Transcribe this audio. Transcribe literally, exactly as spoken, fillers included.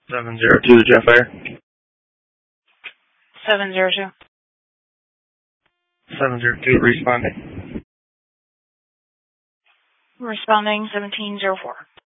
seven zero two, Jeff Air. seven zero two. seven zero two, responding. Responding seventeen zero four.